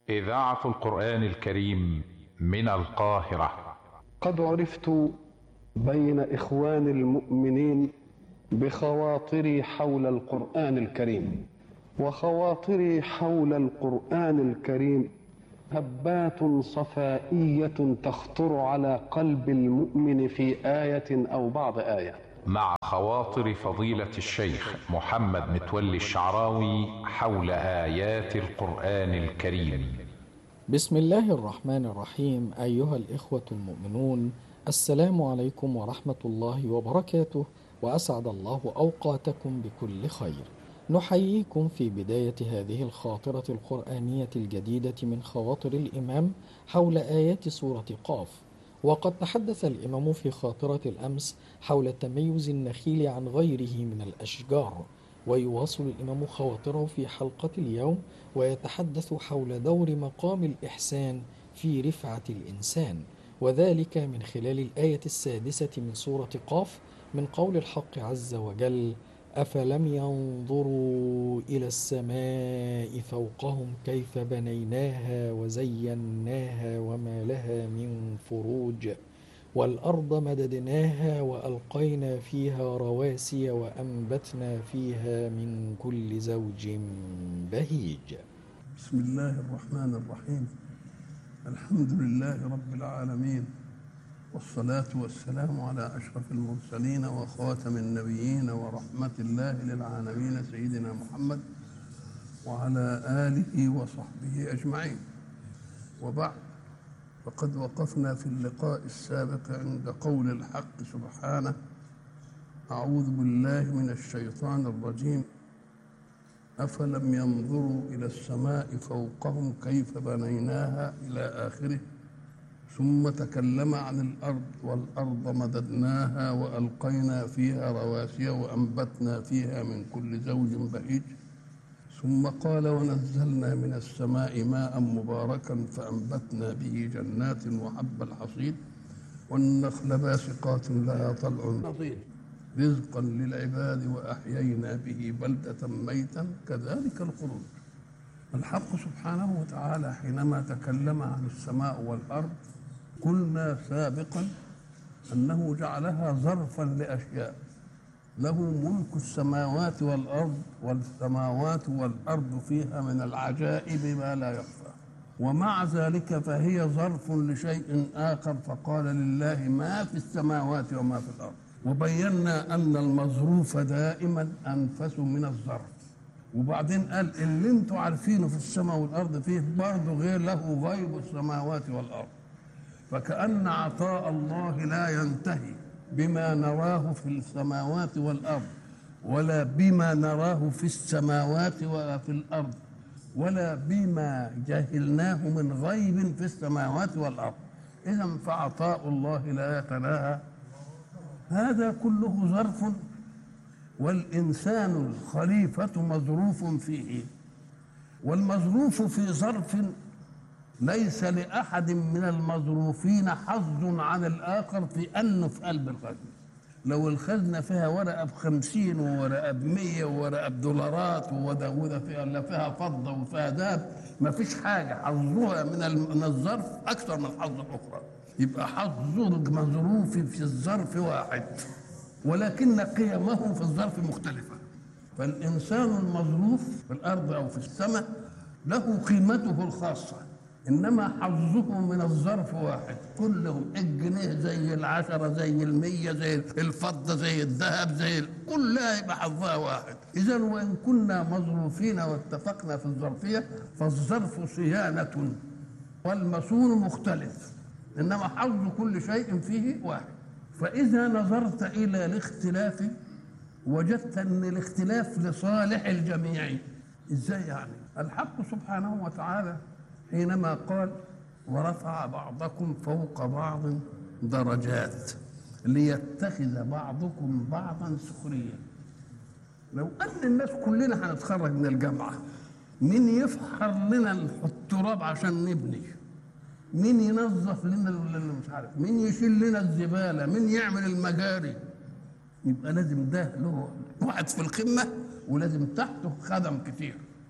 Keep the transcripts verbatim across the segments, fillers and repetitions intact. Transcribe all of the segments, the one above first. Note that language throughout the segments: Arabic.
إذاعة القرآن الكريم من القاهرة. قد عرفت بين إخوان المؤمنين بخواطري حول القرآن الكريم، وخواطري حول القرآن الكريم هبات صفائية تخطر على قلب المؤمن في آية أو بعض آية. مع خواطر فضيلة الشيخ محمد متولي الشعراوي حول آيات القرآن الكريم. بسم الله الرحمن الرحيم. أيها الإخوة المؤمنون، السلام عليكم ورحمة الله وبركاته، وأسعد الله أوقاتكم بكل خير. نحييكم في بداية هذه الخاطرة القرآنية الجديدة من خواطر الإمام حول آيات سورة قاف. وقد تحدث الإمام في خاطرة الأمس حول تميز النخيل عن غيره من الأشجار، ويواصل الإمام خواطره في حلقة اليوم ويتحدث حول دور مقام الإحسان في رفعة الإنسان، وذلك من خلال الآية السادسة من سورة قاف من قول الحق عز وجل: أفلم ينظروا إلى السماء فوقهم كيف بنيناها وزيناها وما لها من فروج والأرض مددناها وألقينا فيها رواسي وأنبتنا فيها من كل زوج بهيج. بسم الله الرحمن الرحيم. الحمد لله رب العالمين، والصلاة والسلام على أشرف المرسلين وخاتم النبيين ورحمة الله للعالمين سيدنا محمد وعلى آله وصحبه أجمعين. وبعد، فقد وقفنا في اللقاء السابق عند قول الحق سبحانه: أعوذ بالله من الشيطان الرجيم، أفلم ينظروا إلى السماء فوقهم كيف بنيناها إلى آخره، ثم تكلم عن الأرض والأرض مددناها وألقينا فيها رواسي وأنبتنا فيها من كل زوج بهيج، ثم قال: ونزلنا من السماء ماء مباركا فأنبتنا به جنات وحب الحصيد والنخل باسقات لها طلع نضيد رزقا للعباد وأحيينا به بلدة ميتا كذلك الخروج. الحق سبحانه وتعالى حينما تكلم عن السماء والأرض قلنا سابقا أنه جعلها ظرفا لأشياء، له ملك السماوات والأرض، والسماوات والأرض فيها من العجائب ما لا يخفى، ومع ذلك فهي ظرف لشيء آخر، فقال: لله ما في السماوات وما في الأرض. وبينا أن المظروف دائما أنفس من الظرف. وبعدين قال: اللي انتوا عارفينه في السماء والأرض فيه برضه غير له غيب السماوات والأرض. فكأن عطاء الله لا ينتهي بما نراه في السماوات والأرض، ولا بما نراه في السماوات ولا في الأرض، ولا بما جهلناه من غيب في السماوات والأرض. إذن فعطاء الله لا يتناهى. هذا كله ظرف، والإنسان الخليفة مظروف فيه، والمظروف في ظرف ليس لأحد من المظروفين حظ عن الآخر في أنه في قلب الخزنة. لو الخزنة فيها ورقة بخمسين وورقة بمية وورقة بدولارات وده فيها فيها فضة وفيها ذهب، ما فيش حاجة حظها من الظرف أكثر من الحظ الأخرى. يبقى حظ المظروف في الظرف واحد، ولكن قيمه في الظرف مختلفة. فالإنسان المظروف في الأرض أو في السماء له قيمته الخاصة، إنما حظه من الظرف واحد. كلهم الجنيه زي العشرة زي المية زي الفضة زي الذهب زي كلها يبقى حظها واحد. إذن وإن كنا مظروفين واتفقنا في الظرفية، فالظرف صيانة والمصون مختلف، إنما حظ كل شيء فيه واحد. فإذا نظرت إلى الاختلاف وجدت أن الاختلاف لصالح الجميع. إزاي يعني؟ الحق سبحانه وتعالى حينما قال: ورفع بعضكم فوق بعض درجات ليتخذ بعضكم بعضا سخريا. لو أن الناس كلنا هنتخرج من الجامعة، مين يفحر لنا التراب عشان نبني؟ مين ينظف لنا اللي مش عارف؟ مين يشيل لنا الزبالة؟ مين يعمل المجاري؟ يبقى لازم ده له واحد في القمة، ولازم تحته خدم كتير.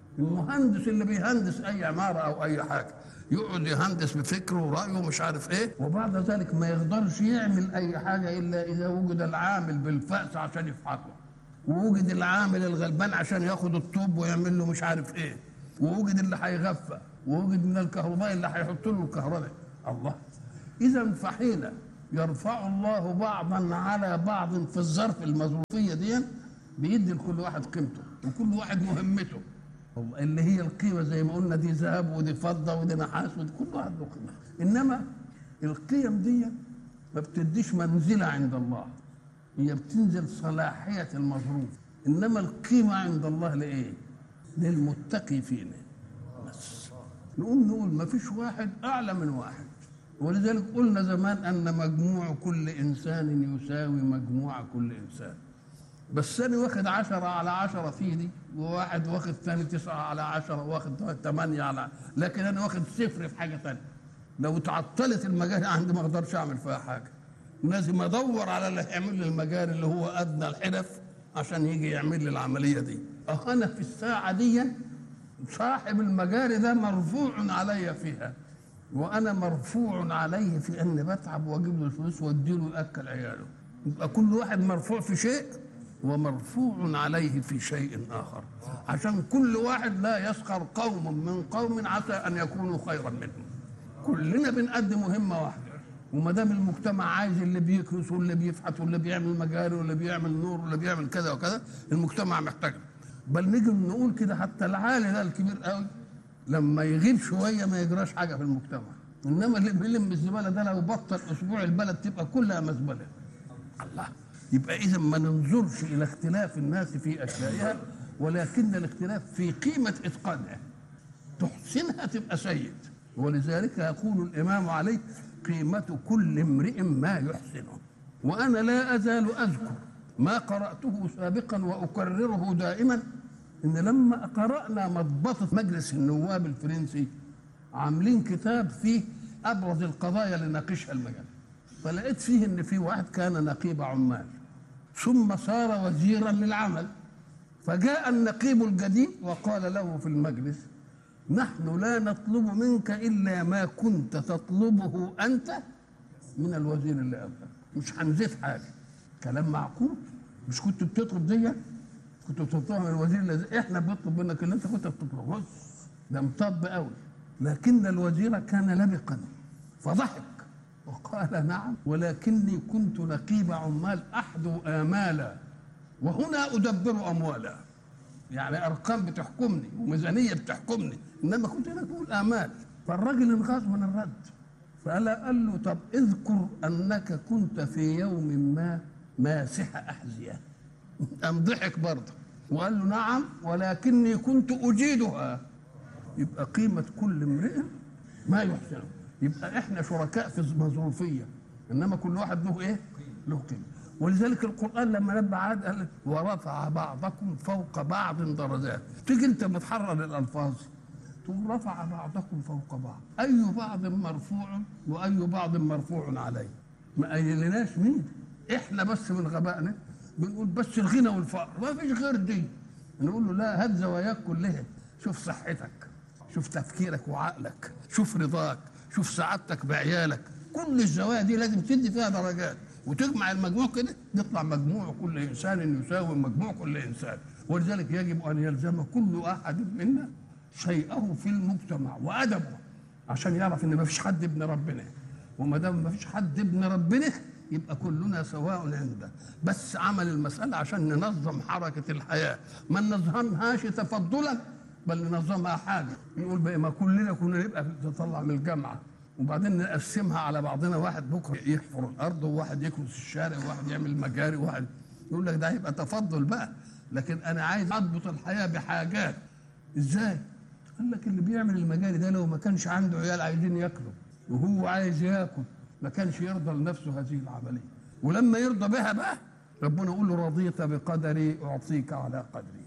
المهندس اللي بيهندس اي عماره او اي حاجه يقعد يهندس بفكره ورايه ومش عارف ايه، وبعد ذلك ما يقدرش يعمل اي حاجه الا اذا وجد العامل بالفأس عشان يفحطه، ووجد العامل الغلبان عشان ياخد الطوب ويعمل له مش عارف ايه، ووجد اللي هيغفى، ووجد من الكهرباء اللي هيحط له الكهرباء. الله. اذا فحين يرفع الله بعضا على بعض في الظرف المظروفيه دي بيدي لكل واحد قيمته وكل واحد مهمته اللي هي القيمه، زي ما قلنا دي ذهب ودي فضه ودي نحاس ودي كل واحد له قيمه. انما القيم دي ما بتديش منزله عند الله، هي بتنزل صلاحيه المظروف. انما القيمه عند الله لايه؟ للمتقي فينا بس. نقوم نقول ما فيش واحد اعلى من واحد، ولذلك قلنا زمان ان مجموع كل انسان يساوي مجموع كل انسان. بس انا واخد عشرة على عشرة في دي، وواحد واخد ثاني تسعة على عشرة، واخد ثمانية على، لكن انا واخد صفر في حاجة ثانية. لو تعطلت المجاري عندي ما اقدرش اعمل فيها حاجة، لازم ادور على اللي هيعمل لي المجاري اللي هو ادنى الحرف عشان يجي يعمل لي العملية دي. اه انا في الساعة دي صاحب المجاري ده مرفوع علي فيها، وانا مرفوع عليه في اني بتعب واجيب له الفلوس واديله ياكل عياله. يبقى كل واحد مرفوع في شيء ومرفوع عليه في شيء آخر، عشان كل واحد لا يسخر قوم من قوم عسى أن يكونوا خيرا منهم. كلنا بنقدم مهمة واحدة، وما دام المجتمع عايز اللي بيكنس واللي بيفحت واللي بيعمل مجاري واللي بيعمل نور واللي بيعمل كذا وكذا، المجتمع محتاج. بل نيجي نقول كده حتى العالي ده الكبير قوي لما يغيب شوية ما يجراش حاجة في المجتمع، إنما اللي بيلم الزبالة ده لو بطل أسبوع البلد تبقى كلها مزبلة. الله. يبقى إذا ما ننظرش إلى اختلاف الناس في أشيائها، ولكن الاختلاف في قيمة إتقانها. تحسنها تبقى سيد. ولذلك يقول الإمام عليه قيمة كل امرئ ما يحسنه. وأنا لا أزال أذكر ما قرأته سابقا وأكرره دائما، إن لما قرأنا مضبطة مجلس النواب الفرنسي عاملين كتاب فيه أبرز القضايا اللي ناقشها المجال، فلقيت فيه إن في واحد كان نقيب عمال ثم صار وزيرا للعمل، فجاء النقيب الجديد وقال له في المجلس: نحن لا نطلب منك إلا ما كنت تطلبه أنت من الوزير اللي قبلك، مش هنزيد حاجة. كلام معقول؟ مش كنت بتطلب دي؟ كنت بتطلبها من الوزير اللي احنا بنطلب منك اللي انت كنت بتطلبه. ده مطب قوي. لكن الوزير كان لبقا فضحك وقال: نعم، ولكني كنت نقيب عمال أحدو آمالا وهنا أدبر أموالا. يعني أرقام بتحكمني وميزانية بتحكمني، إنما كنت أنا أقول آمال. فالراجل انغاظ من الرد، فقال قال له: طب اذكر أنك كنت في يوم ما ماسح أحذية. قام ضحك برضه وقال له: نعم، ولكني كنت أجيدها. يبقى قيمة كل امرئ ما يحسنه. يبقى احنا شركاء في المظروفيه، انما كل واحد له ايه؟ له قيمه. ولذلك القران لما نبه عاد قال: ورفع بعضكم فوق بعض درجات. تيجي انت بتحرر الالفاظ تقول: رفع بعضكم فوق بعض، اي بعض مرفوع واي بعض مرفوع عليه. ما قايلناش مين، احنا بس من غبائنا بنقول بس الغنى والفقر، ما فيش غير دي. نقول له: لا، هات زواياك كلها، شوف صحتك، شوف تفكيرك وعقلك، شوف رضاك، شوف سعادتك بعيالك. كل الزوايا دي لازم تدي فيها درجات، وتجمع المجموع كده يطلع مجموع كل انسان يساوي مجموع كل انسان. ولذلك يجب ان يلزم كل احد منا شيئه في المجتمع وادبه، عشان يعرف ان ما فيش حد ابن ربنا. وما دام ما فيش حد ابن ربنا يبقى كلنا سواء عنده. بس عمل المساله عشان ننظم حركه الحياه، ما ننظمهاش تفضلا بل ننظمها حاجه. نقول بقى ما كلنا كنا نبقى نطلع من الجامعه وبعدين نقسمها على بعضنا، واحد بكره يحفر الارض وواحد يكنس الشارع وواحد يعمل مجاري وواحد، يقول لك ده هيبقى تفضل بقى. لكن انا عايز اضبط الحياه بحاجات. ازاي؟ قال لك اللي بيعمل المجاري ده لو ما كانش عنده عيال عايزين ياكلوا وهو عايز ياكل ما كانش يرضى لنفسه هذه العمليه. ولما يرضى بها بقى ربنا يقول له: رضيت بقدري اعطيك على قدري.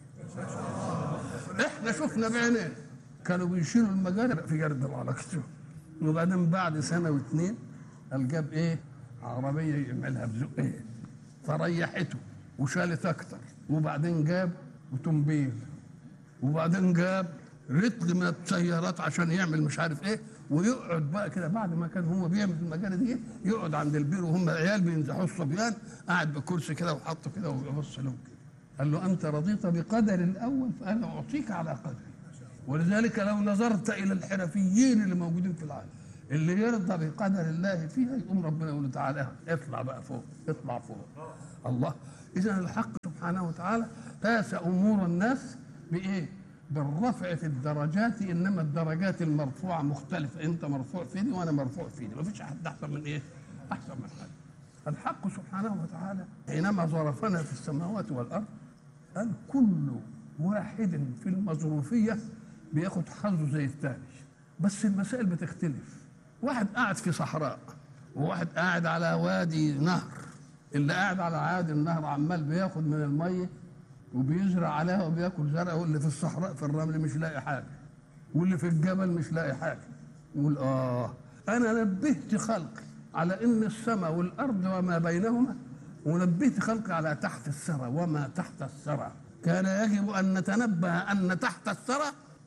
احنا شفنا بعينينا كانوا بيشيلوا المجاري في جرد العلاقه، وبعدين بعد سنه واثنين قال جاب ايه؟ عربيه يعملها بزقين فريحته وشالت اكتر، وبعدين جاب اوتومبيل وبعدين جاب رتل من السيارات عشان يعمل مش عارف ايه، ويقعد بقى كده بعد ما كان هو بيعمل المجال دي يقعد عند البير وهم العيال بينزحوا الصبيان، قاعد بكرسي كده وحطه كده ويبص لهم كده. قال له انت رضيت بقدر الاول فانا اعطيك على قدري. ولذلك لو نظرت الى الحرفيين اللي موجودين في العالم اللي يرضى بقدر الله فيها يقوم ربنا يقول له تعالى اطلع بقى فوق، اطلع فوق. الله. اذا الحق سبحانه وتعالى قاس امور الناس بايه؟ بالرفع في الدرجات، انما الدرجات المرفوعه مختلفه، انت مرفوع فيني وانا مرفوع فيني، ما فيش حد احسن من ايه؟ احسن من حد. الحق سبحانه وتعالى حينما ظرفنا في السماوات والارض قال كل واحد في المظروفيه بياخد حظه زي الثاني، بس المسائل بتختلف. واحد قاعد في صحراء وواحد قاعد على وادي نهر، اللي قاعد على عادي النهر عمال بياخد من الميه وبيزرع عليها وبياكل زرع، واللي في الصحراء في الرمل مش لاقي حاجه، واللي في الجبل مش لاقي حاجه. يقول اه انا نبهت خلقي على ان السماء والارض وما بينهما، ونبهت خلقي على تحت الثرى وما تحت الثرى. كان يجب ان نتنبه ان تحت الثرى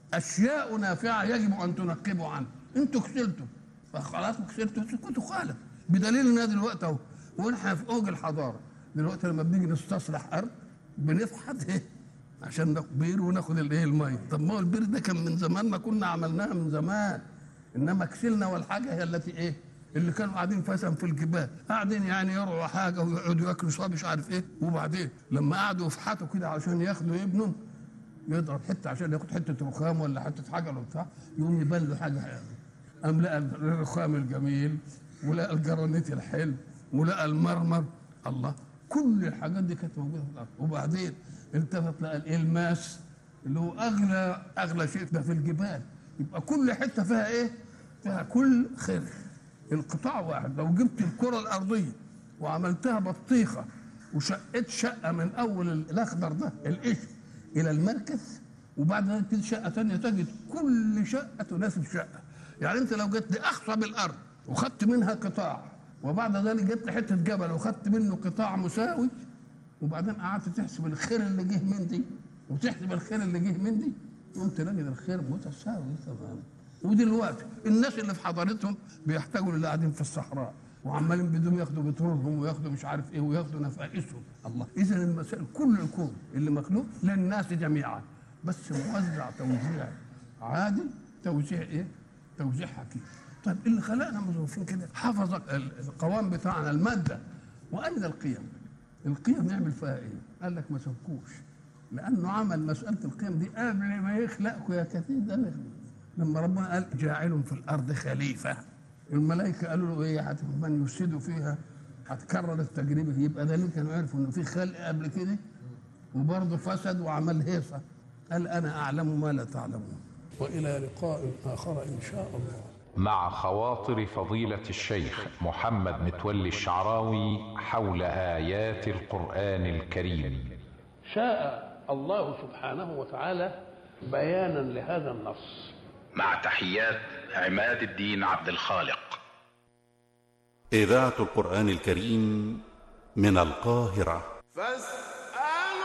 اشياء نافعه يجب ان تنقبوا عنها. انتوا كسلتوا فخلاص كسلتوا كنتوا خالف، بدليل ان دلوقتي اهو ونحن في اوج الحضاره. دلوقتي لما بنيجي نستصلح ارض بنفحت ايه عشان ناخد بير وناخد الايه الميه. طب ما هو البير ده كان من زمان، ما كنا عملناها من زمان، انما كسلنا. والحاجه هي التي ايه اللي كانوا قاعدين فسم في الجبال، قاعدين يعني يرعوا حاجه ويقعدوا ياكلوا شويه مش عارف ايه، وبعدين لما قعدوا يفحتوا كده عشان ياخدوا ابنهم يضرب حته عشان ياخد حته رخام ولا حته حاجه ولا بتاع، يقوم يبان له حاجه يعني. قام لقى الرخام الجميل ولقى الجرانيت الحلو ولقى المرمر. الله، كل الحاجات دي كانت موجوده في الارض. وبعدين التفت لقى الالماس اللي هو اغلى اغلى شيء ده في الجبال. يبقى كل حته فيها ايه؟ فيها كل خير. القطاع واحد. لو جبت الكره الارضيه وعملتها بطيخه وشقت شقه من اول الاخضر ده القش الى المركز، وبعد ذلك تجي شقه ثانيه تجد كل شقه تناسب شقه. يعني انت لو جيت لاخصب الارض وخدت منها قطاع، وبعد ذلك جبت حته جبل وخدت منه قطاع مساوي، وبعدين قعدت تحسب الخير اللي جه من دي وتحسب الخير اللي جه من دي، قمت تلاقي الخير متساوي تماما. ودلوقتي الناس اللي في حضارتهم بيحتاجوا للي قاعدين في الصحراء وعمالين بدهم ياخدوا بترولهم وياخدوا مش عارف ايه وياخدوا نفائسهم. الله. اذا المسائل كل الكون اللي مخلوق للناس جميعا، بس موزع توزيع عادل، توزيع ايه؟ توزيع حكيم. طيب اللي خلقنا مظروفين كده حفظ القوام بتاعنا الماده، وأين القيم؟ القيم نعمل فيها ايه؟ قال لك ما سبكوش، لانه عمل مساله القيم دي قبل ما يخلقكم يا كثير. ده لما ربنا قال جاعل في الارض خليفه، الملائكه قالوا له ايه؟ من يفسد فيها هتكرر التجربه. يبقى ده كانوا عرفوا انه في خلق قبل كده وبرضه فسد وعمل هيصه. قال انا اعلم ما لا تعلمون. والى لقاء اخر ان شاء الله. مع خواطر فضيلة الشيخ محمد متولي الشعراوي حول آيات القرآن الكريم. شاء الله سبحانه وتعالى بيانا لهذا النص. مع تحيات عماد الدين عبد الخالق. إذاعة القرآن الكريم من القاهرة.